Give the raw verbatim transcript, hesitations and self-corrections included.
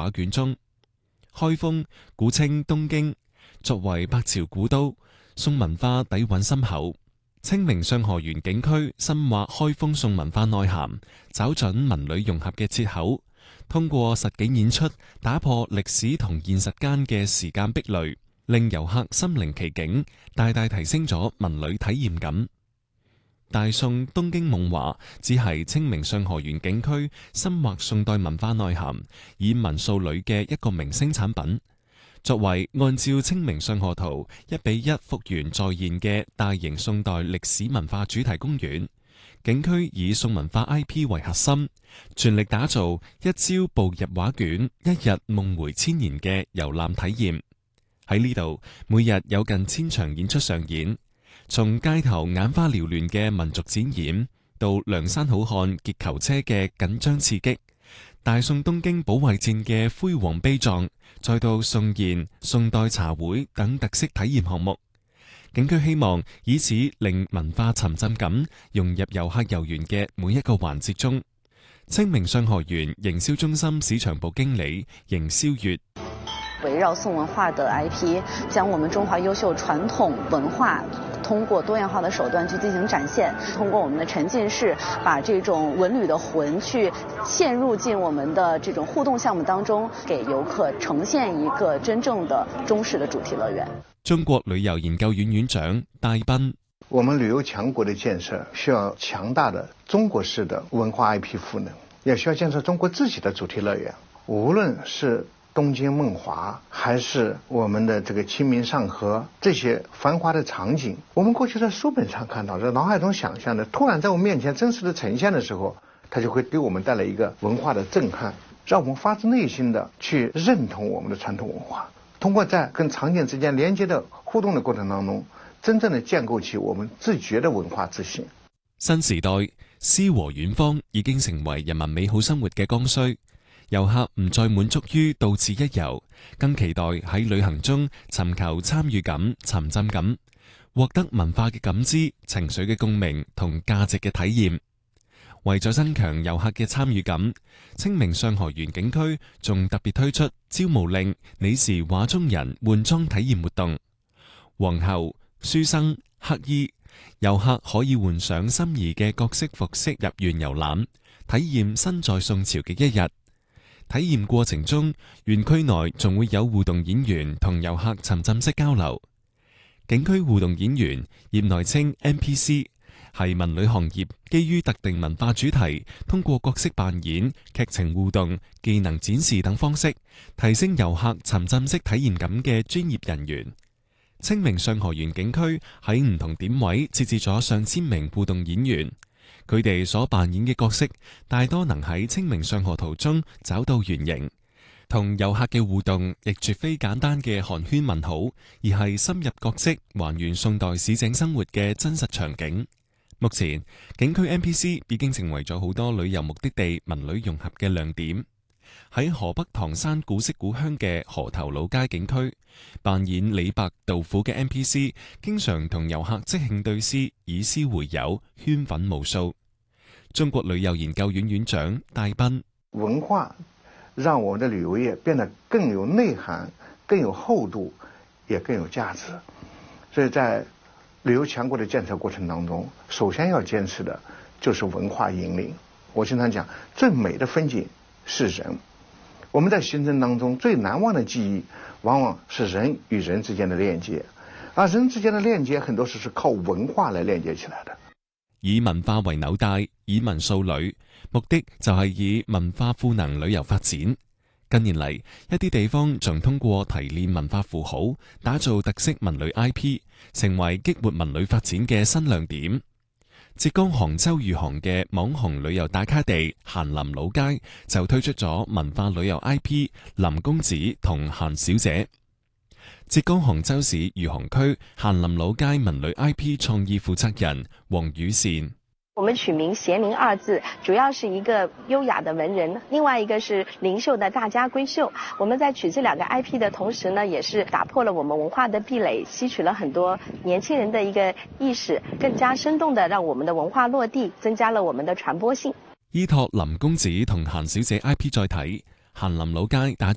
畫卷中。開封古稱東京，作為百朝古都，宋文化底蘊深厚。清明上河園景區深挖開封宋文化內涵，找準文旅融合嘅切口，通過實景演出打破歷史同現實間嘅時間壁壘，令遊客身臨其境，大大提升咗文旅體驗感。大宋東京夢華只係清明上河園景區深挖宋代文化內涵，以民素旅嘅一個明星產品。作為按照清明上河圖一比一復原再現嘅大型宋代歷史文化主題公園，景區以宋文化 I P 為核心，全力打造一朝步入畫卷，一日夢回千年嘅遊覽體驗。喺呢度，每日有近千場演出上演，從街頭眼花繚亂嘅民族展演，到梁山好漢劫囚車嘅緊張刺激，大宋東京保衛戰嘅輝煌悲壯，再到宋宴、宋代茶會等特色體驗項目，景區希望以此令文化沉浸感融入遊客遊園嘅每一個環節中。清明上河園營銷中心市場部經理邢霄月， 圍繞宋文化的 I P， 將我們中華優秀傳統文化通過多樣化的手段去進行展現，通過我們的沉浸式，把這種文旅的魂去陷入進我們的這種互動項目當中，給遊客呈現一個真正的中式的主題樂園。 中國旅遊研究院院長戴斌， 我們旅遊強國的建設需要強大的中國式的文化 I P 賦能，也需要建設中國自己的主題樂園，無論是東京夢華還是我們的這個清明上河，這些繁華的場景，我們過去在書本上看到，在腦海中想象的，突然在我們面前真實的呈現的時候，它就會給我們帶來一個文化的震撼，讓我們發自內心的去認同我們的傳統文化，通過在跟場景之間連接的互動的過程當中，真正的建構起我們自覺的文化自信。 新時代詩和遠方已經成為人民美好生活嘅剛需。遊客唔再滿足於到此一遊，更期待喺旅行中尋求參與感、沉浸感，獲得文化嘅感知、情緒嘅共鳴同價值嘅體驗。為咗增強遊客嘅參與感，清明上河園景區仲特別推出招募令你是畫中人換裝體驗活動。皇后、書生、乞衣，遊客可以換上心儀嘅各式服飾入園遊覽，體驗身在宋朝嘅一日。體驗過程中，園區內仲會有互動演員同遊客沉浸式交流。景區互動演員，業內稱 N P C， 係文旅行業基於特定文化主題，通過角色扮演、劇情互動、技能展示等方式，提升遊客沉浸式體驗感嘅專業人員。清明上河園景區喺唔同點位設置咗上千名互動演員。佢哋所扮演嘅角色大多能喺清明上河圖中找到原型，同遊客嘅互動亦絕非簡單嘅寒暄問好，而係深入角色，還原宋代市井生活嘅真實場景。目前，景區 N P C 已經成為咗好多旅遊目的地文旅融合嘅亮點。喺河北唐山古色古香嘅河頭老街景區，扮演李白、杜甫嘅 N P C 經常同遊客即興對詩，以詩會友，圈粉無數。中國旅遊研究院院長戴斌， 文化讓我們的旅遊業變得更有內涵、更有厚度，也更有價值。所以在旅遊強國的建設過程當中，首先要堅持的就是文化引領。我經常講，最美的風景是人。我們在行程當中最難忘的記憶，往往是人與人之間的鏈接，而人之間的鏈接很多時是靠文化來鏈接起來的。 以文化為紐帶，以民素旅，目的就係以文化賦能旅遊發展。近年嚟，一啲地方仲通過提煉文化符號，打造特色文旅 I P， 成為激活文旅發展嘅新亮點。浙江杭州餘杭嘅網紅旅遊打卡地咸林老街就推出咗文化旅遊 I P 林公子同咸小姐。浙江杭州市餘杭區咸林老街文旅 I P 創意負責人黃宇善， 我們取名咸林二字，主要是一個優雅的文人，另外一個是靈秀的大家閨秀。我們在取這兩個 I P 的同時呢，也是打破了我們文化的壁壘，吸取了很多年輕人的一個意識，更加生動的讓我們的文化落地，增加了我們的傳播性。 依託林公子同咸小姐 I P 載體，咸林老街打造